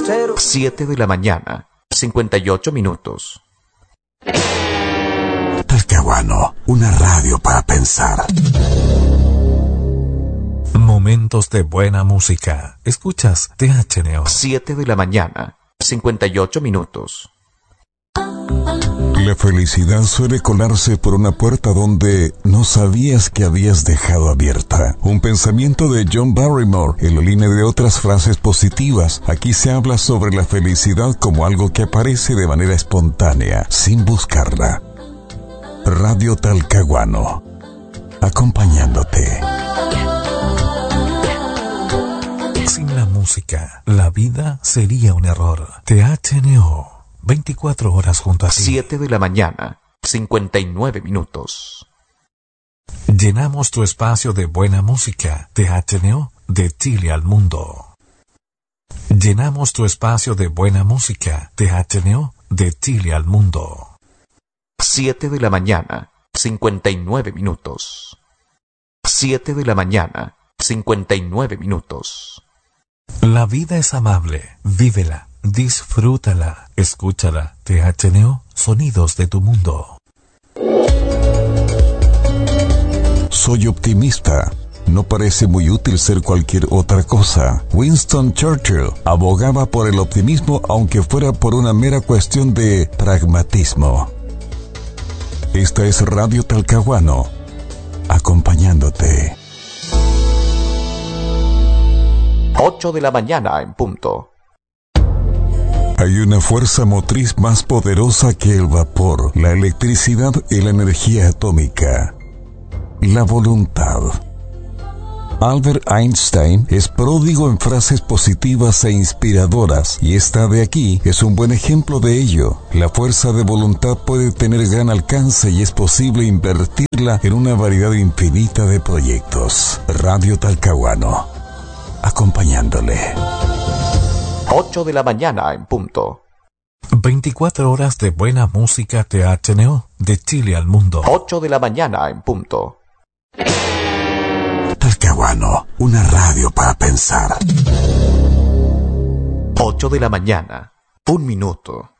7 de la mañana, 58 minutos. Talcahuano, una radio para pensar. Momentos de buena música. Escuchas THNO. 7 de la mañana, 58 minutos. La felicidad suele colarse por una puerta donde no sabías que habías dejado abierta. Un pensamiento de John Barrymore en la línea de otras frases positivas. Aquí se habla sobre la felicidad como algo que aparece de manera espontánea, sin buscarla. Radio Talcahuano, acompañándote. Sin la música, la vida sería un error. THNO. 24 horas junto a ti. 7 de la mañana, 59 minutos. Llenamos tu espacio de buena música. THNO, de Chile al mundo. Llenamos tu espacio de buena música. THNO, de Chile al mundo. 7 de la mañana, 59 minutos. 7 de la mañana, 59 minutos. La vida es amable. Vívela. Disfrútala, escúchala. THNO, sonidos de tu mundo. Soy optimista. No parece muy útil ser cualquier otra cosa. Winston Churchill abogaba por el optimismo aunque fuera por una mera cuestión de pragmatismo. Esta es Radio Talcahuano, acompañándote. 8 de la mañana en punto. Hay una fuerza motriz más poderosa que el vapor, la electricidad y la energía atómica. La voluntad. Albert Einstein es pródigo en frases positivas e inspiradoras, y esta de aquí es un buen ejemplo de ello. La fuerza de voluntad puede tener gran alcance y es posible invertirla en una variedad infinita de proyectos. Radio Talcahuano, acompañándole. 8 de la mañana en punto. 24 horas de buena música. THNO, de Chile al mundo. 8 de la mañana en punto. Talcahuano, una radio para pensar. 8 de la mañana, 1 minuto.